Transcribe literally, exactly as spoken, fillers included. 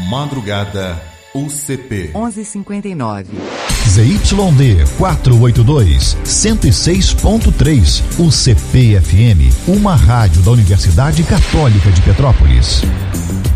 Madrugada U C P. onze e cinquenta e nove. Z Y D quatrocentos e oitenta e dois, cento e seis ponto três. U C P F M, uma rádio da Universidade Católica de Petrópolis.